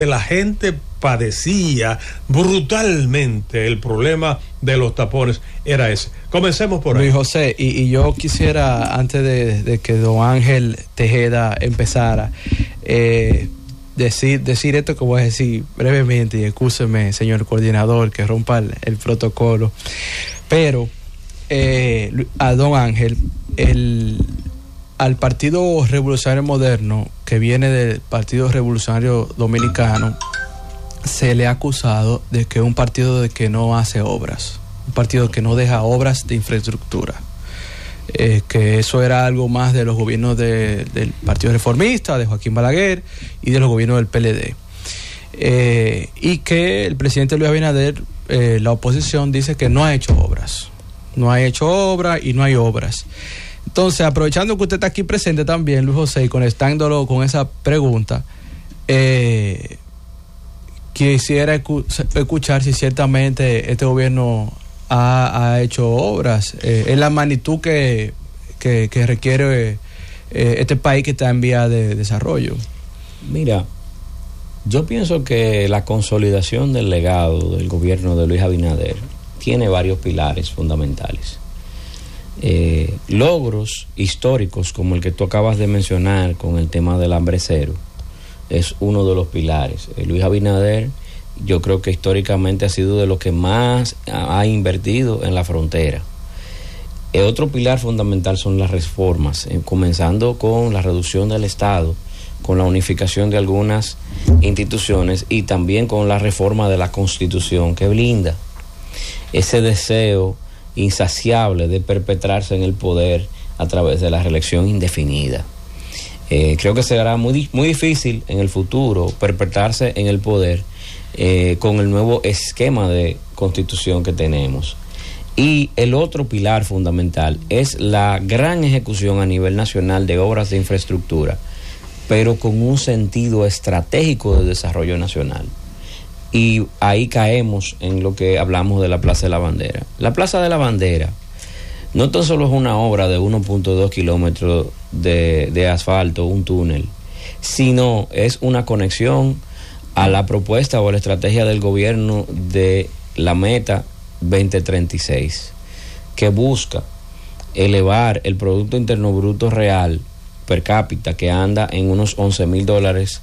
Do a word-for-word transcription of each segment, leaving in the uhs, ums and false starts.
la gente padecía brutalmente el problema de los tapones era ese. Comencemos por ahí. Luis José, y, y yo quisiera, antes de, de que don Ángel Tejeda empezara, eh, decir, decir esto que voy a decir brevemente, y excúseme, señor coordinador, que rompa el, el protocolo, pero eh, a don Ángel, el... al Partido Revolucionario Moderno, que viene del Partido Revolucionario Dominicano, se le ha acusado de que es un partido de que no hace obras, un partido que no deja obras de infraestructura, eh, que eso era algo más de los gobiernos de, del Partido Reformista, de Joaquín Balaguer, y de los gobiernos del P L D. Eh, y que el presidente Luis Abinader, eh, la oposición, dice que no ha hecho obras, no ha hecho obras y no hay obras. Entonces, aprovechando que usted está aquí presente también, Luis José, y conectándolo con esa pregunta, eh, quisiera escuchar si ciertamente este gobierno ha, ha hecho obras, eh, en la magnitud que, que, que requiere eh, este país que está en vía de desarrollo. Mira, yo pienso que la consolidación del legado del gobierno de Luis Abinader tiene varios pilares fundamentales. Eh, logros históricos como el que tú acabas de mencionar con el tema del hambre cero es uno de los pilares. eh, Luis Abinader, yo creo que históricamente ha sido de los que más ha, ha invertido en la frontera. Eh, otro pilar fundamental son las reformas, eh, comenzando con la reducción del Estado, con la unificación de algunas instituciones y también con la reforma de la Constitución que blinda ese deseo insaciable de perpetrarse en el poder a través de la reelección indefinida. Eh, creo que será muy, muy difícil en el futuro perpetrarse en el poder eh, con el nuevo esquema de constitución que tenemos. Y el otro pilar fundamental es la gran ejecución a nivel nacional de obras de infraestructura, pero con un sentido estratégico de desarrollo nacional. Y ahí caemos en lo que hablamos de la Plaza de la Bandera. La Plaza de la Bandera no tan solo es una obra de uno punto dos kilómetros de, de asfalto, un túnel, sino es una conexión a la propuesta o a la estrategia del gobierno de la meta veinte treinta y seis, que busca elevar el Producto Interno Bruto real per cápita, que anda en unos once mil dólares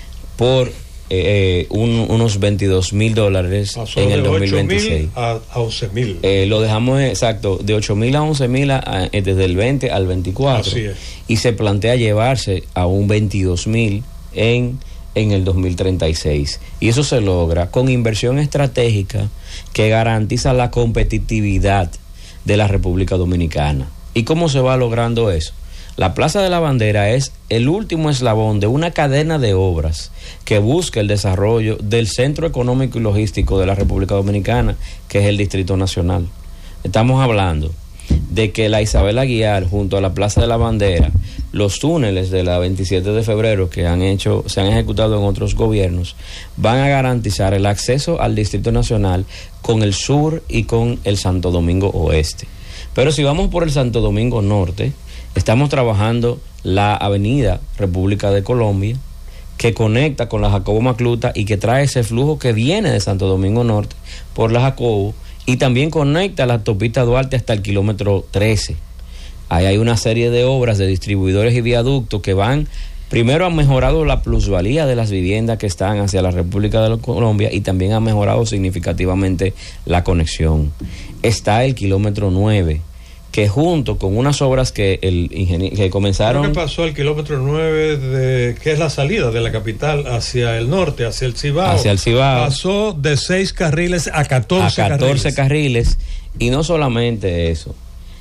por Eh, un, unos veintidós mil dólares en el dos mil veintiséis. A, a once mil. Eh, lo dejamos exacto, de ocho mil a once mil desde el veinte al veinticuatro. Así es. Y se plantea llevarse a un veintidós mil en, en el dos mil treinta y seis. Y eso se logra con inversión estratégica que garantiza la competitividad de la República Dominicana. ¿Y cómo se va logrando eso? La Plaza de la Bandera es el último eslabón de una cadena de obras que busca el desarrollo del centro económico y logístico de la República Dominicana, que es el Distrito Nacional. Estamos hablando de que la Isabel Aguiar, junto a la Plaza de la Bandera, los túneles de la veintisiete de febrero que han hecho, se han ejecutado en otros gobiernos, van a garantizar el acceso al Distrito Nacional con el sur y con el Santo Domingo Oeste. Pero si vamos por el Santo Domingo Norte, estamos trabajando la avenida República de Colombia, que conecta con la Jacobo Macluta y que trae ese flujo que viene de Santo Domingo Norte por la Jacobo, y también conecta la autopista Duarte hasta el kilómetro trece. Ahí hay una serie de obras de distribuidores y viaductos que van, primero han mejorado la plusvalía de las viviendas que están hacia la República de Colombia, y también han mejorado significativamente la conexión. Está el kilómetro nueve, que junto con unas obras que el ingeniero que comenzaron. ¿Qué pasó al kilómetro nueve, de que es la salida de la capital hacia el norte, hacia el Cibao? Hacia el Cibao. Pasó de seis carriles a catorce, a catorce carriles. carriles. Y no solamente eso.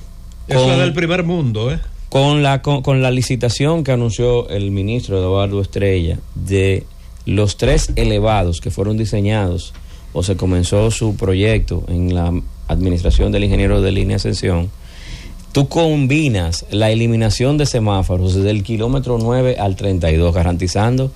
Eso con, es del primer mundo, ¿eh? Con la, con, con la licitación que anunció el ministro Eduardo Estrella de los tres elevados que fueron diseñados, o se comenzó su proyecto en la administración del ingeniero de Línea Ascensión. Tú combinas la eliminación de semáforos desde el kilómetro nueve al treinta y dos, garantizando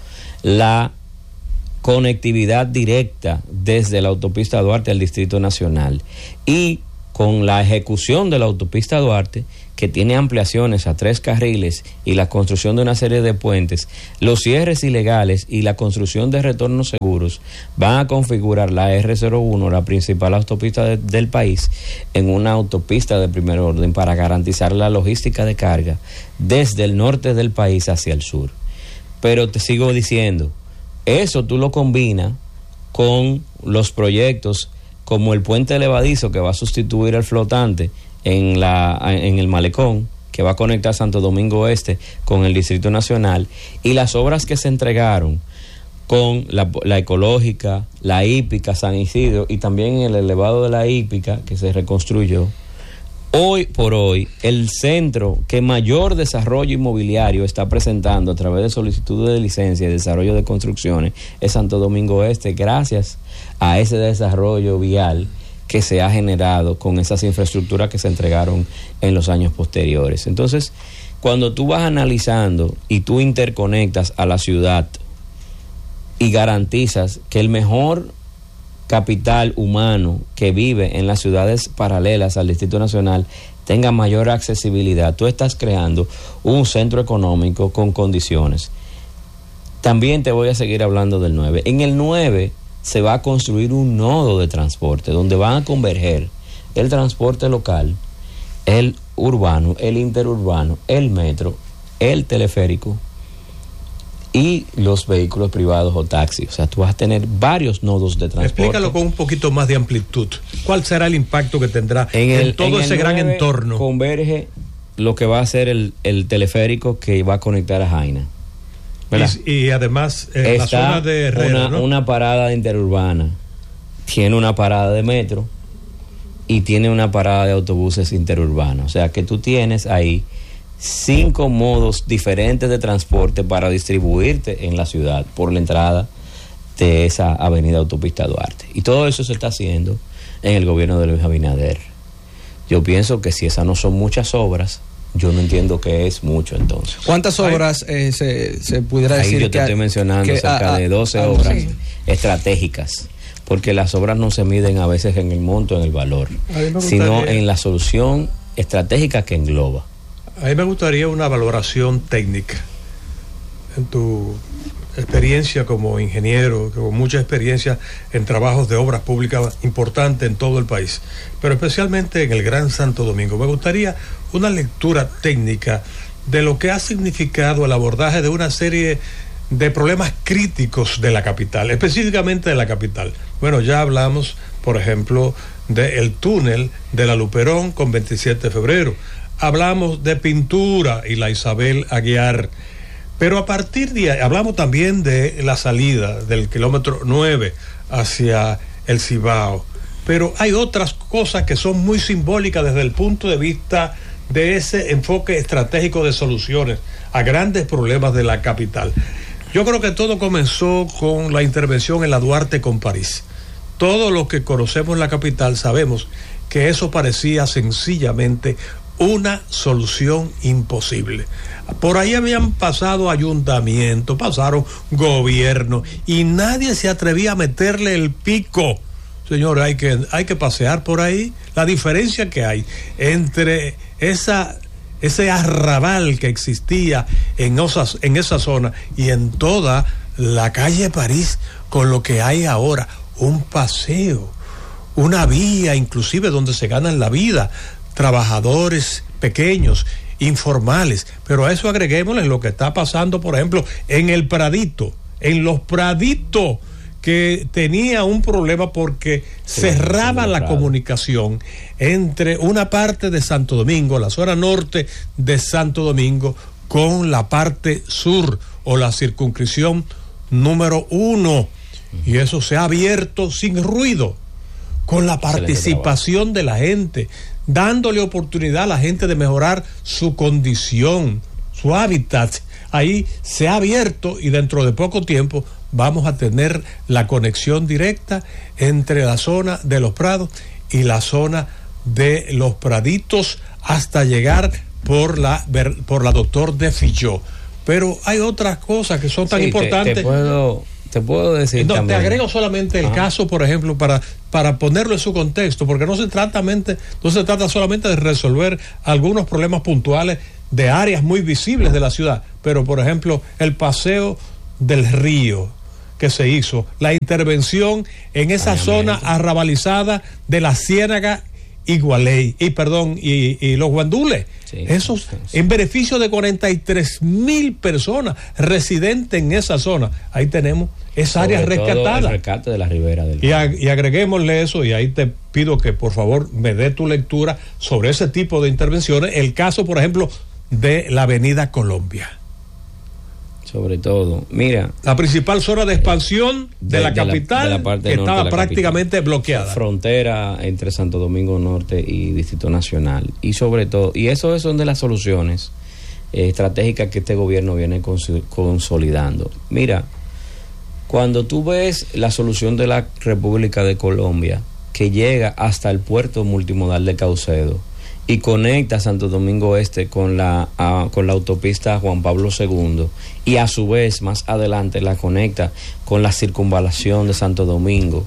la conectividad directa desde la autopista Duarte al Distrito Nacional. Y con la ejecución de la autopista Duarte, que tiene ampliaciones a tres carriles y la construcción de una serie de puentes, los cierres ilegales y la construcción de retornos seguros van a configurar la erre cero uno, la principal autopista de, del país, en una autopista de primer orden para garantizar la logística de carga desde el norte del país hacia el sur. Pero te sigo diciendo, eso tú lo combinas con los proyectos como el puente elevadizo que va a sustituir al flotante en la en el malecón, que va a conectar Santo Domingo Este con el Distrito Nacional, y las obras que se entregaron con la, la ecológica, la hípica San Isidro, y también el elevado de la hípica que se reconstruyó. Hoy por hoy, el centro que mayor desarrollo inmobiliario está presentando a través de solicitudes de licencia y desarrollo de construcciones es Santo Domingo Este, gracias a ese desarrollo vial que se ha generado con esas infraestructuras que se entregaron en los años posteriores. Entonces, cuando tú vas analizando y tú interconectas a la ciudad y garantizas que el mejor capital humano que vive en las ciudades paralelas al Distrito Nacional tenga mayor accesibilidad, tú estás creando un centro económico con condiciones. También te voy a seguir hablando del nueve. En el nueve se va a construir un nodo de transporte donde van a converger el transporte local, el urbano, el interurbano, el metro, el teleférico y los vehículos privados o taxis. O sea, tú vas a tener varios nodos de transporte. Explícalo con un poquito más de amplitud. ¿Cuál será el impacto que tendrá en, el, en todo en ese gran entorno? Converge lo que va a ser el, el teleférico que va a conectar a Jaina. Y, y además en la zona de Herrera, una, ¿no? una parada interurbana, tiene una parada de metro y tiene una parada de autobuses interurbanos. O sea que tú tienes ahí cinco modos diferentes de transporte para distribuirte en la ciudad por la entrada de esa avenida Autopista Duarte. Y todo eso se está haciendo en el gobierno de Luis Abinader. Yo pienso que si esas no son muchas obras, yo no entiendo qué es mucho entonces. ¿Cuántas obras eh, se, se pudiera ahí decir? Yo te que, estoy mencionando que, cerca a, de doce a, obras sí. estratégicas, porque las obras no se miden a veces en el monto, en el valor, sino en la solución estratégica que engloba. A mí me gustaría una valoración técnica en tu experiencia como ingeniero, con mucha experiencia en trabajos de obras públicas importantes en todo el país, pero especialmente en el Gran Santo Domingo. Me gustaría una lectura técnica de lo que ha significado el abordaje de una serie de problemas críticos de la capital, específicamente de la capital. Bueno, ya hablamos, por ejemplo, del túnel de la Luperón con veintisiete de febrero. Hablamos de pintura y la Isabel Aguiar. Pero a partir de ahí, hablamos también de la salida del kilómetro nueve hacia el Cibao. Pero hay otras cosas que son muy simbólicas desde el punto de vista de ese enfoque estratégico de soluciones a grandes problemas de la capital. Yo creo que todo comenzó con la intervención en la Duarte con París. Todos los que conocemos la capital sabemos que eso parecía sencillamente una solución imposible. Por ahí habían pasado ayuntamientos, pasaron gobiernos y nadie se atrevía a meterle el pico. Señores, hay que, hay que pasear por ahí. La diferencia que hay entre esa, ese arrabal que existía en, osas, en esa zona y en toda la calle París con lo que hay ahora, un paseo, una vía inclusive donde se ganan la vida trabajadores pequeños, informales, pero a eso agreguémosle lo que está pasando, por ejemplo, en el Pradito, en los Praditos, que tenía un problema porque sí, cerraba la comunicación entre una parte de Santo Domingo, la zona norte de Santo Domingo, con la parte sur o la circunscripción número uno, y eso se ha abierto sin ruido, con la participación de la gente, dándole oportunidad a la gente de mejorar su condición, su hábitat. Ahí se ha abierto y dentro de poco tiempo vamos a tener la conexión directa entre la zona de los Prados y la zona de los Praditos hasta llegar por la por la Doctor de Filló. Pero hay otras cosas que son tan sí, importantes. Te, te puedo te puedo decir no, también. Te agrego solamente el Ajá. caso, por ejemplo, para, para ponerlo en su contexto, porque no se trata mente, no se trata solamente de resolver algunos problemas puntuales de áreas muy visibles de la ciudad, pero por ejemplo, el paseo del río que se hizo, la intervención en esa zona arrabalizada de la Ciénaga y Gualey, y perdón, y, y los Guandules, sí, esos sí, sí. en beneficio de cuarenta y tres mil personas residentes en esa zona. Ahí tenemos esa área rescatada. El rescate de la ribera del y, ag- y agreguémosle eso, y ahí te pido que por favor me dé tu lectura sobre ese tipo de intervenciones. El caso, por ejemplo, de la Avenida Colombia. Sobre todo, mira, la principal zona de expansión de, de la de capital la, de la parte que estaba prácticamente capital. bloqueada. Frontera entre Santo Domingo Norte y Distrito Nacional. Y sobre todo, y eso son de las soluciones eh, estratégicas que este gobierno viene cons- consolidando. Mira, cuando tú ves la solución de la República de Colombia, que llega hasta el puerto multimodal de Caucedo y conecta Santo Domingo Este con la, a, con la autopista Juan Pablo segundo, y a su vez más adelante la conecta con la circunvalación de Santo Domingo,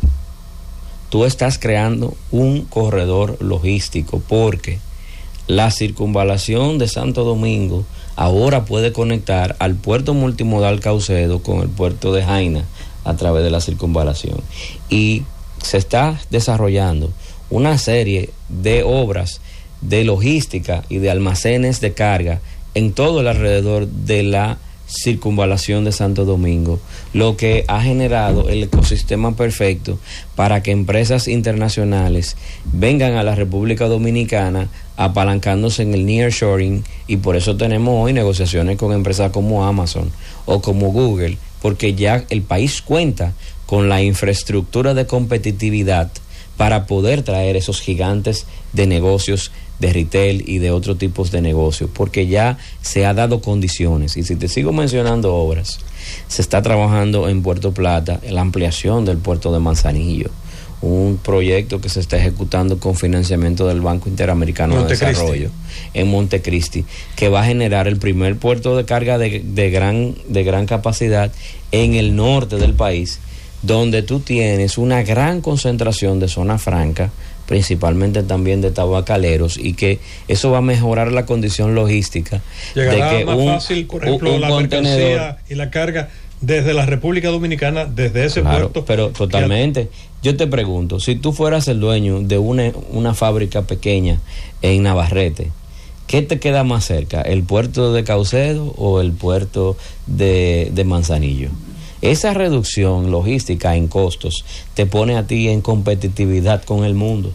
tú estás creando un corredor logístico, porque la circunvalación de Santo Domingo ahora puede conectar al puerto multimodal Caucedo con el puerto de Jaina a través de la circunvalación, y se está desarrollando una serie de obras de logística y de almacenes de carga en todo el alrededor de la circunvalación de Santo Domingo, lo que ha generado el ecosistema perfecto para que empresas internacionales vengan a la República Dominicana apalancándose en el nearshoring, y por eso tenemos hoy negociaciones con empresas como Amazon o como Google, porque ya el país cuenta con la infraestructura de competitividad para poder traer esos gigantes de negocios de retail y de otros tipos de negocios, porque ya se ha dado condiciones. Y si te sigo mencionando obras, se está trabajando en Puerto Plata en la ampliación del puerto de Manzanillo, un proyecto que se está ejecutando con financiamiento del Banco Interamericano de Desarrollo en Montecristi, que va a generar el primer puerto de carga de, de gran de gran capacidad en el norte del país, donde tú tienes una gran concentración de zona franca, principalmente también de tabacaleros, y que eso va a mejorar la condición logística. Llegará de que más un, fácil, por ejemplo, un, un la mercancía y la carga desde la República Dominicana, desde ese claro, puerto. Pero totalmente. Yo te pregunto, si tú fueras el dueño de una, una fábrica pequeña en Navarrete, ¿qué te queda más cerca? ¿El puerto de Caucedo o el puerto de, de Manzanillo? Esa reducción logística en costos te pone a ti en competitividad con el mundo,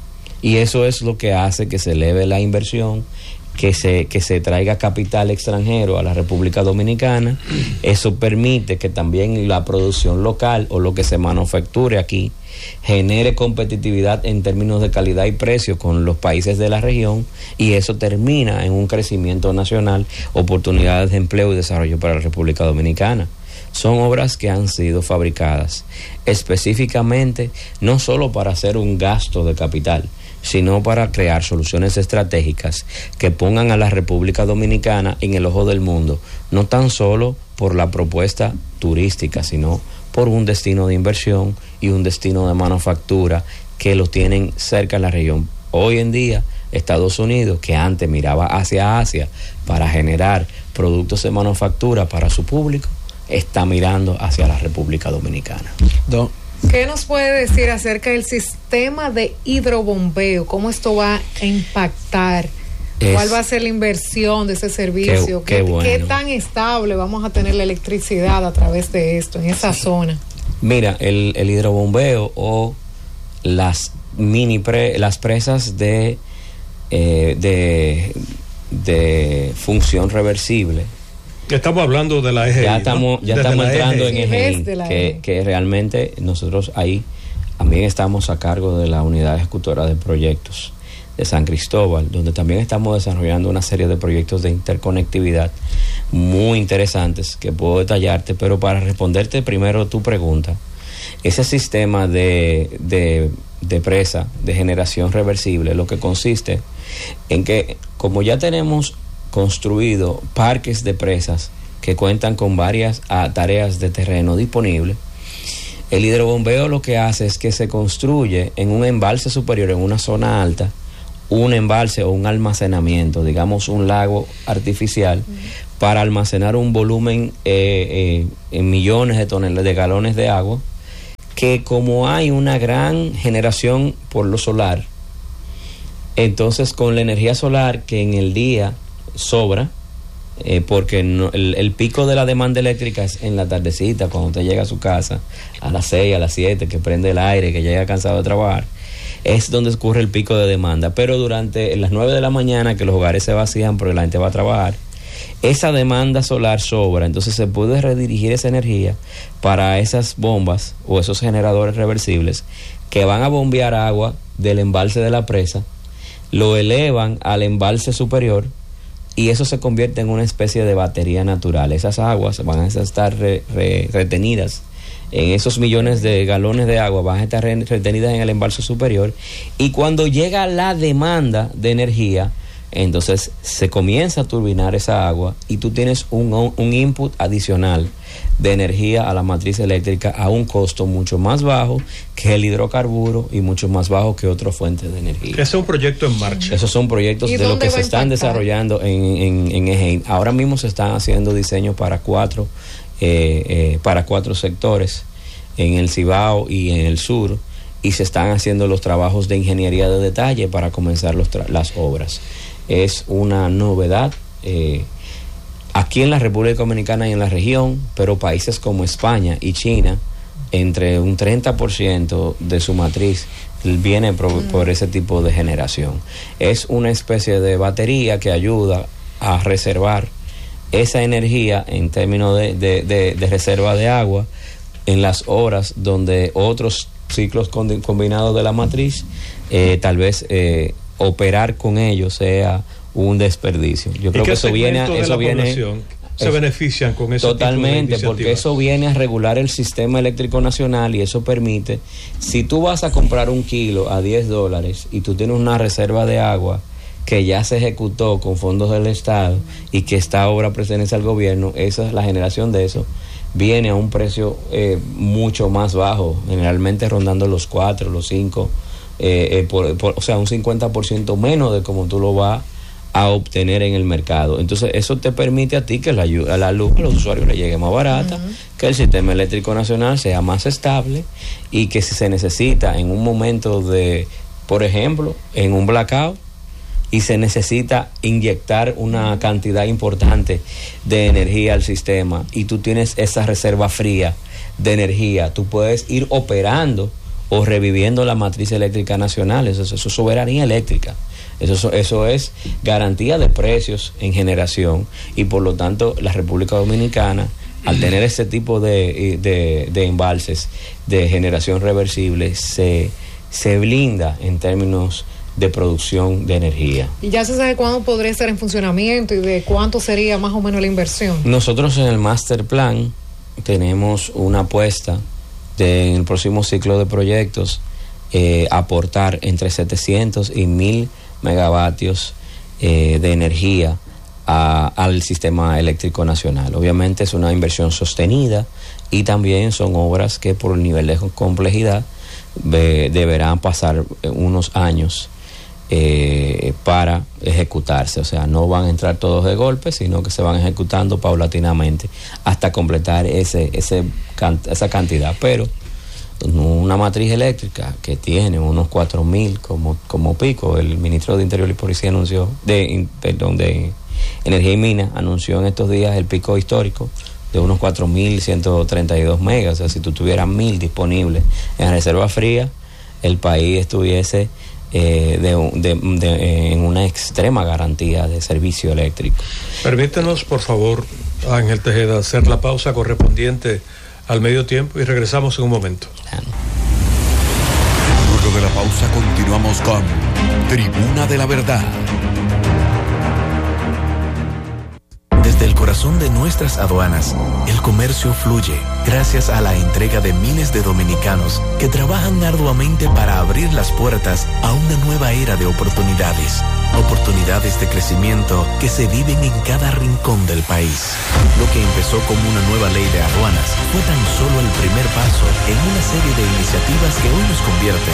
y eso es lo que hace que se eleve la inversión, que se, que se traiga capital extranjero a la República Dominicana. Eso permite que también la producción local o lo que se manufacture aquí genere competitividad en términos de calidad y precio con los países de la región, y eso termina en un crecimiento nacional, oportunidades de empleo y desarrollo para la República Dominicana. Son obras que han sido fabricadas específicamente no solo para hacer un gasto de capital, sino para crear soluciones estratégicas que pongan a la República Dominicana en el ojo del mundo, no tan solo por la propuesta turística, sino por un destino de inversión y un destino de manufactura que lo tienen cerca en la región. Hoy en día, Estados Unidos, que antes miraba hacia Asia para generar productos de manufactura para su público, está mirando hacia la República Dominicana. Don. ¿Qué nos puede decir acerca del sistema de hidrobombeo? ¿Cómo esto va a impactar? Es, ¿Cuál va a ser la inversión de ese servicio? Qué, qué, ¿Qué, bueno. ¿Qué tan estable vamos a tener la electricidad a través de esto, en esa zona? Mira, el, el hidrobombeo o las mini pre, las presas de, eh, de, de función reversible. Estamos hablando de la E G I. Ya estamos, ¿no? ya estamos entrando E G I. en E G I, que, que realmente nosotros ahí también estamos a cargo de la unidad ejecutora de proyectos de San Cristóbal, donde también estamos desarrollando una serie de proyectos de interconectividad muy interesantes que puedo detallarte, pero para responderte primero tu pregunta, ese sistema de, de, de presa de generación reversible, lo que consiste en que, como ya tenemos construido parques de presas que cuentan con varias a, tareas de terreno disponibles. El hidrobombeo lo que hace es que se construye en un embalse superior, en una zona alta, un embalse o un almacenamiento, digamos un lago artificial, uh-huh. para almacenar un volumen eh, eh, en millones de toneladas de galones de agua, que como hay una gran generación por lo solar, entonces con la energía solar que en el día sobra, eh, porque no, el, el pico de la demanda eléctrica es en la tardecita, cuando usted llega a su casa a las seis, a las siete, que prende el aire, que llega cansado de trabajar, es donde ocurre el pico de demanda. Pero durante las nueve de la mañana, que los hogares se vacían porque la gente va a trabajar, esa demanda solar sobra, entonces se puede redirigir esa energía para esas bombas o esos generadores reversibles que van a bombear agua del embalse de la presa, lo elevan al embalse superior y eso se convierte en una especie de batería natural. Esas aguas van a estar re, re, retenidas en esos millones de galones de agua, van a estar re, retenidas en el embalse superior, y cuando llega la demanda de energía, entonces se comienza a turbinar esa agua y tú tienes un, un input adicional de energía a la matriz eléctrica a un costo mucho más bajo que el hidrocarburo y mucho más bajo que otras fuentes de energía. Ese es un proyecto en marcha. Esos son proyectos de lo que se están desarrollando en, en, en Eje. Ahora mismo se están haciendo diseños para cuatro, eh, eh, para cuatro sectores en el Cibao y en el sur, y se están haciendo los trabajos de ingeniería de detalle para comenzar los tra- las obras. Es una novedad eh, aquí en la República Dominicana y en la región, pero países como España y China, entre un treinta por ciento de su matriz viene por, mm. por ese tipo de generación. Es una especie de batería que ayuda a reservar esa energía en términos de, de, de, de reserva de agua en las horas donde otros ciclos combinados de la matriz, eh, tal vez eh, operar con ellos sea un desperdicio. Yo creo que eso viene, eso viene, se es, benefician con eso. Totalmente, porque eso viene a regular el sistema eléctrico nacional y eso permite, si tú vas a comprar un kilo a diez dólares y tú tienes una reserva de agua que ya se ejecutó con fondos del Estado y que esta obra pertenece al gobierno, esa es la generación de eso, viene a un precio eh, mucho más bajo, generalmente rondando los cuatro, los cinco, eh, eh, por, por, o sea, un cincuenta por ciento menos de como tú lo vas a obtener en el mercado. Entonces eso te permite a ti que la, a la luz a los usuarios le llegue más barata, uh-huh. que el sistema eléctrico nacional sea más estable y que si se necesita en un momento de, por ejemplo, en un blackout, y se necesita inyectar una cantidad importante de energía al sistema y tú tienes esa reserva fría de energía, tú puedes ir operando o reviviendo la matriz eléctrica nacional. Eso, eso es soberanía eléctrica, eso, eso es garantía de precios en generación, y por lo tanto la República Dominicana, al tener ese tipo de, de, de embalses de generación reversible, se, se blinda en términos de producción de energía. ¿Y ya se sabe cuándo podría estar en funcionamiento y de cuánto sería más o menos la inversión? Nosotros en el Master Plan tenemos una apuesta de, en el próximo ciclo de proyectos, eh, aportar entre setecientos y mil megavatios eh, de energía a, al sistema eléctrico nacional. Obviamente es una inversión sostenida y también son obras que por el nivel de complejidad de, deberán pasar unos años Eh, para ejecutarse, o sea, no van a entrar todos de golpe, sino que se van ejecutando paulatinamente hasta completar ese, ese esa cantidad. Pero una matriz eléctrica que tiene unos cuatro mil como, como pico, el ministro de Interior y Policía anunció, de perdón, de Energía y Minas anunció en estos días el pico histórico de unos cuatro mil ciento treinta y dos megas. O sea, si tú tuvieras mil disponibles en reserva fría, el país estuviese Eh, de, de, de, eh, en una extrema garantía de servicio eléctrico. Permítanos, por favor, Ángel Tejeda, hacer la pausa correspondiente al medio tiempo y regresamos en un momento. Claro. Luego de la pausa continuamos con Tribuna de la Verdad. Desde el corazón corazón de nuestras aduanas, el comercio fluye gracias a la entrega de miles de dominicanos que trabajan arduamente para abrir las puertas a una nueva era de oportunidades. Oportunidades de crecimiento que se viven en cada rincón del país. Lo que empezó como una nueva ley de aduanas fue tan solo el primer paso en una serie de iniciativas que hoy nos convierten